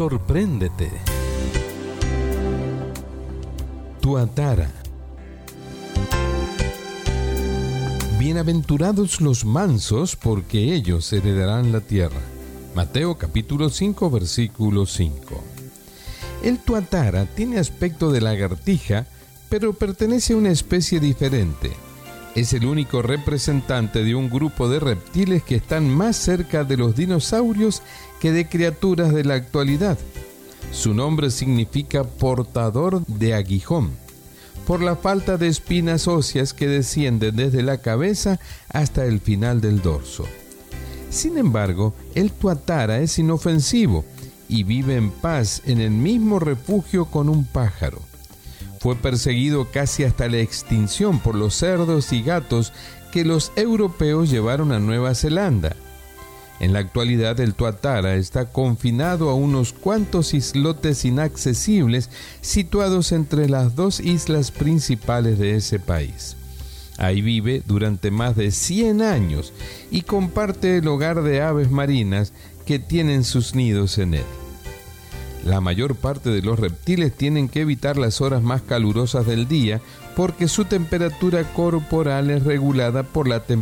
Sorpréndete. Tuatara. Bienaventurados los mansos, porque ellos heredarán la tierra. Mateo capítulo 5, versículo 5. El tuatara tiene aspecto de lagartija, pero pertenece a una especie diferente. Es el único representante de un grupo de reptiles que están más cerca de los dinosaurios que de criaturas de la actualidad. Su nombre significa portador de aguijón, por la falta de espinas óseas que descienden desde la cabeza hasta el final del dorso. Sin embargo, el tuatara es inofensivo y vive en paz en el mismo refugio con un pájaro. Fue perseguido casi hasta la extinción por los cerdos y gatos que los europeos llevaron a Nueva Zelanda. En la actualidad, el tuatara está confinado a unos cuantos islotes inaccesibles situados entre las dos islas principales de ese país. Ahí vive durante más de 100 años y comparte el hogar de aves marinas que tienen sus nidos en él. La mayor parte de los reptiles tienen que evitar las horas más calurosas del día porque su temperatura corporal es regulada por la temperatura